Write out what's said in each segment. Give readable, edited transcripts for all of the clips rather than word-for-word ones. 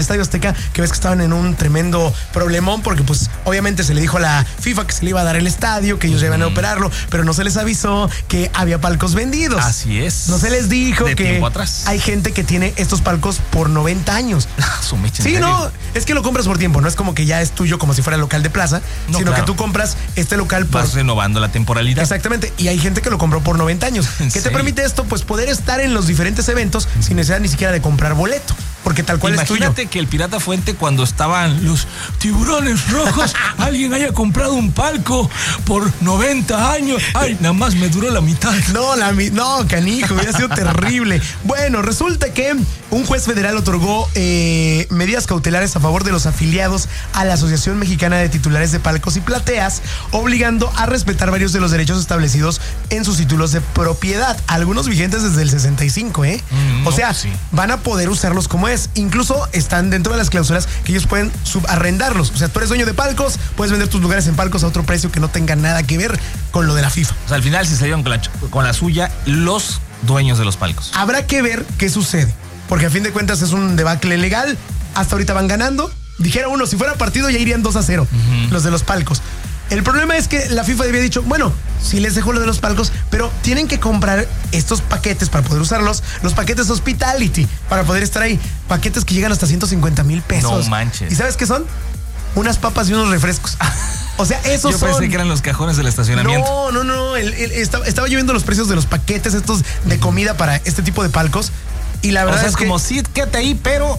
Estadio Azteca, que ves que estaban en un tremendo problemón porque pues obviamente se le dijo a la FIFA que se le iba a dar el estadio, que ellos ya iban a operarlo, pero no se les avisó que había palcos vendidos. Así es. No se les dijo de que tiempo atrás. hay gente que tiene estos palcos por 90 años. Sí, no, es que lo compras por tiempo, no es como que ya es tuyo como si fuera local de plaza, no, sino claro, que tú compras este local por... Vas renovando la temporalidad. Exactamente, y hay gente que lo compró por 90 años. ¿Qué te permite esto? Pues poder estar en los diferentes eventos sin necesidad ni siquiera de comprar boleto, porque tal cual Imagínate es tuyo. que el Pirata Fuente, cuando estaban los Tiburones Rojos, alguien haya comprado un palco por 90 años. Ay, nada más me duró la mitad. No, canijo, hubiera sido terrible. Bueno, resulta que un juez federal otorgó medidas cautelares a favor de los afiliados a la Asociación Mexicana de Titulares de Palcos y Plateas, obligando a respetar varios de los derechos establecidos en sus títulos de propiedad, algunos vigentes desde el 65, o sea, sí, van a poder usarlos como es. Incluso están dentro de las cláusulas que ellos pueden subarrendarlos. O sea, tú eres dueño de palcos, puedes vender tus lugares en palcos a otro precio que no tenga nada que ver con lo de la FIFA. O sea, al final se salieron con la suya los dueños de los palcos. Habrá que ver qué sucede, porque a fin de cuentas es un debacle legal. Hasta ahorita van ganando. Dijera uno, si fuera partido ya irían 2-0 los de los palcos. El problema es que la FIFA había dicho, bueno, sí les dejo lo de los palcos, pero tienen que comprar estos paquetes para poder usarlos, los paquetes hospitality, para poder estar ahí. Paquetes que llegan hasta 150,000 pesos. No manches. ¿Y sabes qué son? Unas papas y unos refrescos. O sea, esos son... Yo pensé que eran los cajones del estacionamiento. No. Estaba yo viendo los precios de los paquetes estos de comida para este tipo de palcos. Y la verdad es que... como sí, quédate ahí, pero...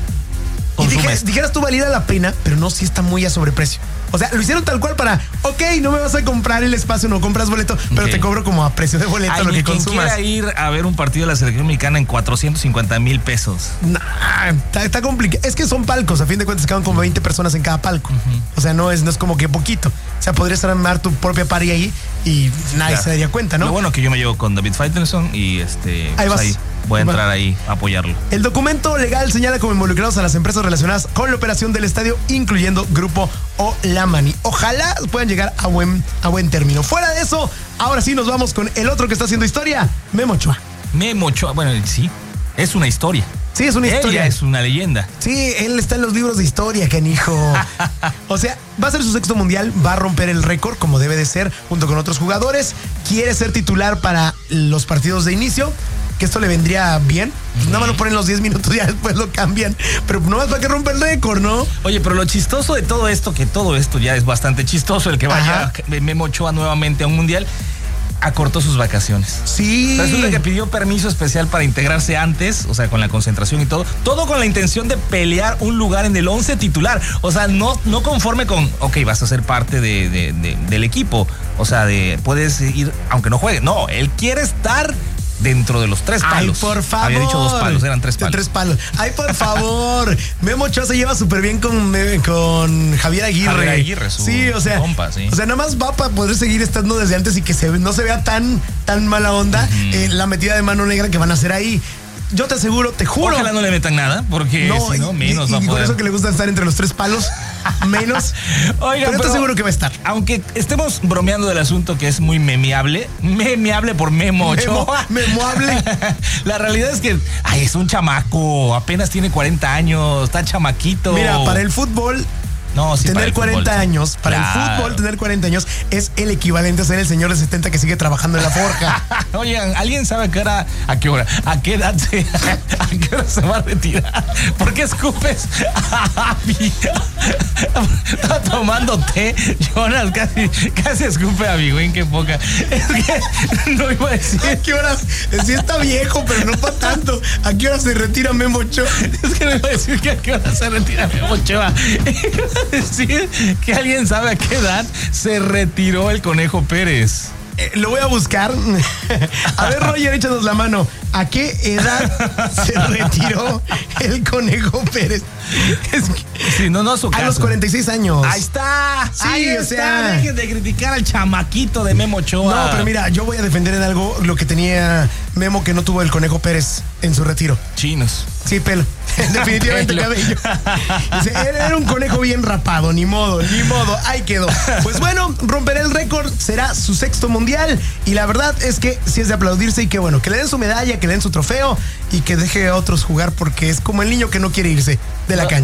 Y dijeras tú, valida la pena, pero no, sí está muy a sobreprecio. O sea, lo hicieron tal cual para, ok, no me vas a comprar el espacio, no compras boleto, pero te cobro como a precio de boleto lo que consumas. Quiera ir a ver un partido de la selección mexicana en 450,000 pesos. Nah, está complicado. Es que son palcos, a fin de cuentas quedan como 20 personas en cada palco. O sea, no es como que poquito. O sea, podrías armar tu propia party ahí y nadie se daría cuenta, ¿no? Lo bueno que yo me llevo con David Faitelson y ahí vas. Ahí voy a entrar ahí a apoyarlo. El documento legal señala como involucrados a las empresas relacionadas con la operación del estadio, incluyendo Grupo Olamani. Ojalá puedan llegar a buen término. Fuera de eso, ahora sí nos vamos con el otro que está haciendo historia, Memo Ochoa. Memo Ochoa, bueno, sí, es una historia. Sí, es una historia. Ella es una leyenda. Sí, él está en los libros de historia, canijo. O sea, va a ser su sexto mundial, va a romper el récord como debe de ser, junto con otros jugadores. Quiere ser titular para los partidos de inicio, que esto le vendría bien. Pues nada más lo ponen los 10 minutos, ya después lo cambian. Pero no más para que rompa el récord, ¿no? Oye, pero lo chistoso de todo esto, que todo esto ya es bastante chistoso, el que vaya Memo Ochoa nuevamente a un mundial, acortó sus vacaciones. Sí. Resulta que pidió permiso especial para integrarse antes, o sea, con la concentración y todo con la intención de pelear un lugar en el 11 titular. O sea, no conforme con, ok, vas a ser parte del equipo. O sea, puedes ir, aunque no juegue. No, él quiere estar dentro de los 3 palos. Ay, por favor. Había dicho 2 palos, eran 3 palos. 3 palos. Ay, por favor. Memo Ochoa se lleva súper bien con Javier Aguirre. Javier Aguirre, su compa, sí. O sea, nada más va para poder seguir estando desde antes y que no se vea tan mala onda la metida de mano negra que van a hacer ahí. Yo te aseguro, te juro. Ojalá no le metan nada, porque si no, menos va a poder. Y por eso que le gusta estar entre los 3 palos, menos. Oiga, pero te aseguro que va a estar. Aunque estemos bromeando del asunto que es muy memeable por Memo Ochoa. Memoable. La realidad es que, es un chamaco, apenas tiene 40 años, está chamaquito. Mira, para el fútbol... No, sí, tener 40 años, para el fútbol, tener 40 años es el equivalente a ser el señor de 70 que sigue trabajando en la forja. Oigan, ¿alguien sabe a qué edad se va a retirar? ¿Por qué escupes a mi? Está tomando té, Jonas, casi escupe a mi güey, qué poca. Es que no iba a decir. ¿A qué horas? Sí está viejo, pero no para tanto. ¿A qué horas se retira Memo Ochoa? Es que no iba a decir que a qué horas se retira Memo Ochoa. Decir que alguien sabe a qué edad se retiró el Conejo Pérez. Lo voy a buscar. A ver, Roger, échanos la mano. ¿A qué edad se retiró el Conejo Pérez? Sí, no su caso. A los 46 años. Ahí está. Sí, ahí está. Dejen de criticar al chamaquito de Memo Ochoa. No, pero mira, yo voy a defender en algo lo que tenía Memo que no tuvo el Conejo Pérez en su retiro. Chinos. Sí, pelo. Definitivamente Pelo. cabello. Dice, era un conejo bien rapado, ni modo, ahí quedó. Pues bueno, romperá el récord, será su 6º mundial y la verdad es que sí es de aplaudirse y que bueno, que le den su medalla, que le den su trofeo y que deje a otros jugar porque es como el niño que no quiere irse de la cancha.